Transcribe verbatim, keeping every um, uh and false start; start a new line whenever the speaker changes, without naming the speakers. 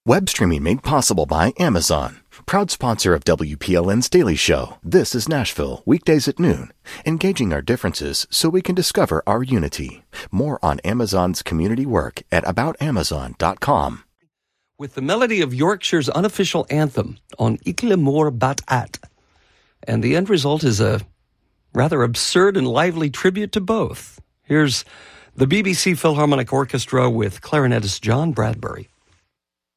Web streaming made possible by Amazon. Proud sponsor of W P L N's Daily Show. This is Nashville, weekdays at noon. Engaging our differences so we can discover our unity. More on Amazon's community work at about amazon dot com.
With the melody of Yorkshire's unofficial anthem on Icle Mor Bat At. And the end result is a rather absurd and lively tribute to both. Here's the B B C Philharmonic Orchestra with clarinetist John Bradbury.